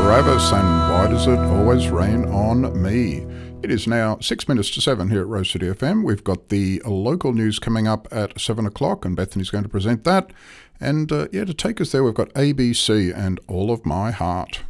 Travis and Why Does It Always Rain on Me? It is now 6 minutes to 7 here at Rose City FM. We've got the local news coming up at 7 o'clock and Bethany's going to present that. And to take us there, we've got ABC and All of My Heart.